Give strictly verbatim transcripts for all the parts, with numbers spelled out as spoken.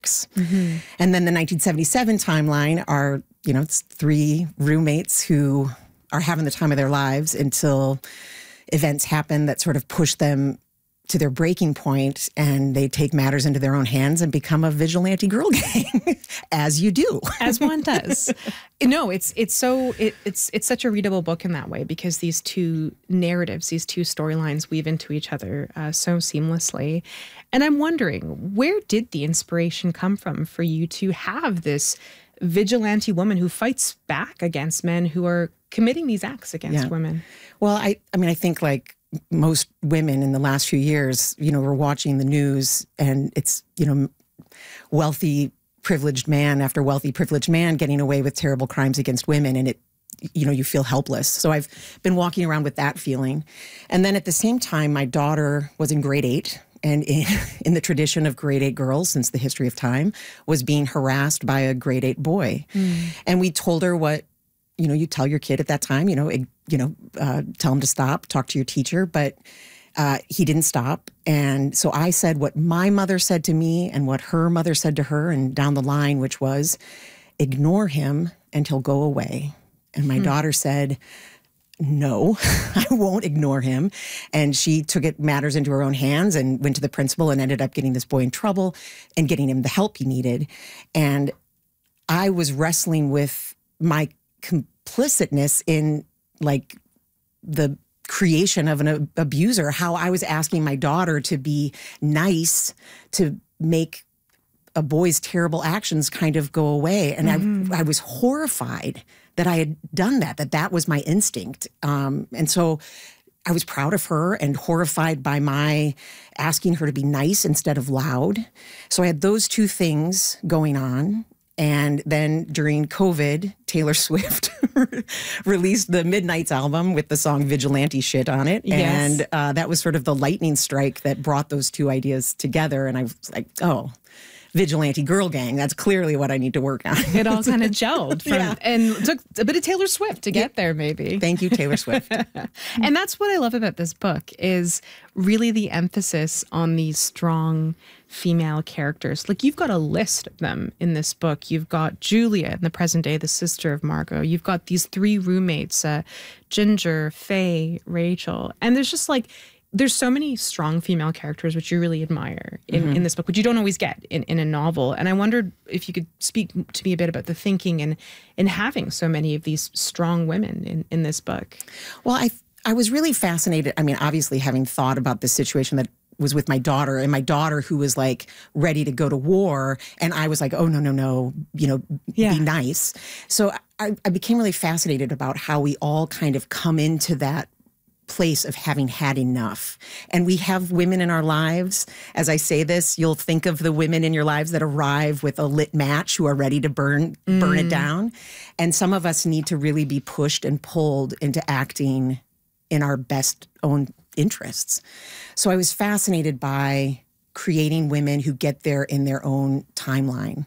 Mm-hmm. And then the nineteen seventy-seven timeline are, you know, it's three roommates who are having the time of their lives until events happen that sort of push them to their breaking point, and they take matters into their own hands and become a vigilante girl gang, as you do. As one does. No, it's it's so it, it's it's such a readable book in that way, because these two narratives, these two storylines weave into each other uh, so seamlessly. And I'm wondering, where did the inspiration come from for you to have this vigilante woman who fights back against men who are committing these acts against Yeah. women? Well, I I mean, I think like most women in the last few years, you know, we're watching the news, and it's, you know, wealthy, privileged man after wealthy, privileged man getting away with terrible crimes against women. And it, you know, you feel helpless. So I've been walking around with that feeling. And then at the same time, my daughter was in grade eight. And in, in the tradition of grade eight girls since the history of time, was being harassed by a grade eight boy. Mm. And we told her what, you know, you tell your kid at that time, you know, it, you know, uh, tell him to stop, talk to your teacher. But uh, he didn't stop. And so I said what my mother said to me and what her mother said to her, and down the line, which was, ignore him and he'll go away. And my mm. daughter said, no, I won't ignore him. And she took it matters into her own hands and went to the principal and ended up getting this boy in trouble and getting him the help he needed. And I was wrestling with my complicitness in like the creation of an ab- abuser, how I was asking my daughter to be nice to make a boy's terrible actions kind of go away. And mm-hmm. I, I was horrified that I had done that, that that was my instinct. Um, and so I was proud of her and horrified by my asking her to be nice instead of loud. So I had those two things going on. And then during COVID, Taylor Swift released the Midnights album with the song Vigilante Shit on it. Yes. And uh, that was sort of the lightning strike that brought those two ideas together. And I was like, oh, vigilante girl gang. That's clearly what I need to work on. It all kind of gelled. From, yeah. And it took a bit of Taylor Swift to get yeah. there, maybe. Thank you, Taylor Swift. And that's what I love about this book, is really the emphasis on these strong female characters. Like, you've got a list of them in this book. You've got Julia, in the present day, the sister of Margot. You've got these three roommates, uh, Ginger, Faye, Rachel. And there's just like, there's so many strong female characters which you really admire in, mm-hmm. in this book, which you don't always get in, in a novel. And I wondered if you could speak to me a bit about the thinking and in having so many of these strong women in, in this book. Well, I I was really fascinated. I mean, obviously, having thought about the situation that was with my daughter, and my daughter who was like ready to go to war, and I was like, oh, no, no, no, you know, yeah. be nice. So I, I became really fascinated about how we all kind of come into that place of having had enough. And we have women in our lives. As I say this, you'll think of the women in your lives that arrive with a lit match who are ready to burn mm. burn it down. And some of us need to really be pushed and pulled into acting in our best own interests. So I was fascinated by creating women who get there in their own timeline.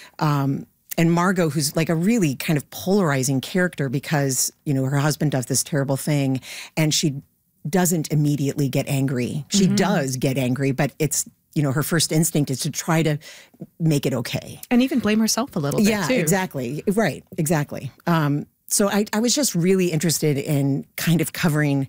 Um, And Margot, who's like a really kind of polarizing character because, you know, her husband does this terrible thing and she doesn't immediately get angry. She mm-hmm. does get angry, but it's, you know, her first instinct is to try to make it okay. And even blame herself a little bit, yeah, too. Yeah, exactly. Right, exactly. Um, so I, I was just really interested in kind of covering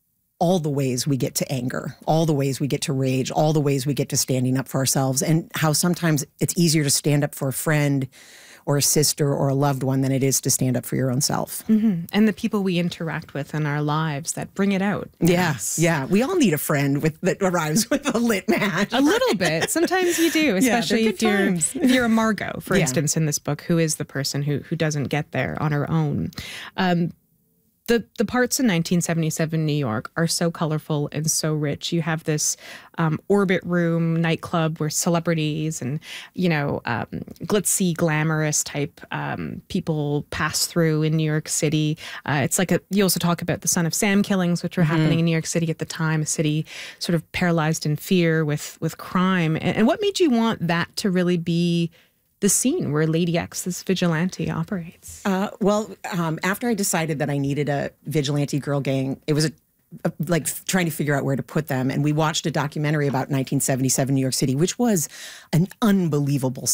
all the ways we get to anger, all the ways we get to rage, all the ways we get to standing up for ourselves, and how sometimes it's easier to stand up for a friend or a sister or a loved one than it is to stand up for your own self. Mm-hmm. And the people we interact with in our lives that bring it out. Yes, yeah. We all need a friend with that arrives with a lit match. A little bit. Sometimes you do, especially yeah, if you're times. if you're a Margot, for yeah. instance, in this book, who is the person who who doesn't get there on her own. Um, The the parts in nineteen seventy-seven New York are so colorful and so rich. You have this um, orbit room nightclub where celebrities and, you know, um, glitzy, glamorous type um, people pass through in New York City. Uh, it's like a, you also talk about the Son of Sam killings, which were mm-hmm. happening in New York City at the time, a city sort of paralyzed in fear with, with crime. And, and what made you want that to really be the scene where Lady X, this vigilante, operates? Uh, well, um, after I decided that I needed a vigilante girl gang, it was a, a, like trying to figure out where to put them. And we watched a documentary about nineteen seventy-seven New York City, which was an unbelievable